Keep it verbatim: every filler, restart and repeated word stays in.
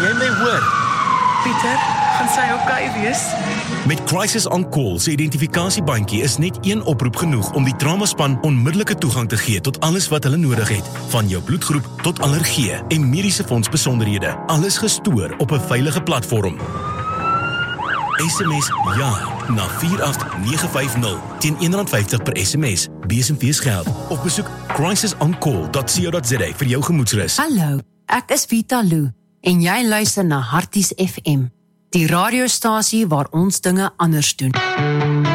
jy my hoor? Pieter, gaan sy oukei wees? Met Crisis on Call se identifikasiebandjie is net een oproep genoeg om die traumaspan onmiddellike toegang te gee tot alles wat hulle nodig het, van jou bloedgroep tot allergie en mediese fonds besonderhede. Alles gestoor op 'n veilige platform. S M S ja na vier agt nege vyf nul teen een rand vyftig per S M S. B S en V's geld of besoek crisis on call dot co dot za vir jou gemoedsrus. Hallo, ek is Vita Lou en jy luister na Harties F M, die radiostasie waar ons dinge anders doen.